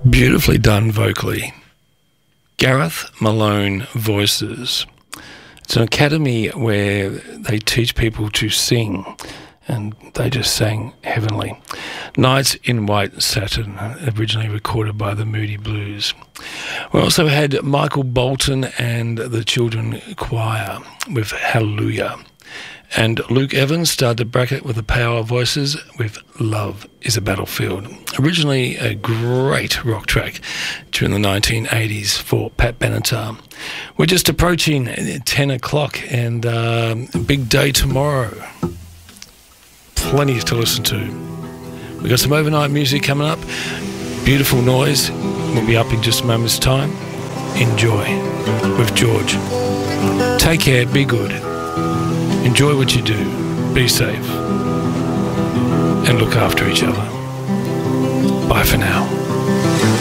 Beautifully done vocally. Gareth Malone Voices. It's an academy where they teach people to sing, and they just sang heavenly. Nights in White Satin, originally recorded by the Moody Blues. We also had Michael Bolton and the Children Choir with Hallelujah. And Luke Evans started the bracket with the Power Voices with Love is a Battlefield. Originally a great rock track during the 1980s for Pat Benatar. We're just approaching 10 o'clock and a big day tomorrow. Plenty to listen to. We've got some overnight music coming up. Beautiful Noise will be up in just a moment's time. Enjoy with George. Take care, be good. Enjoy what you do, be safe, and look after each other. Bye for now.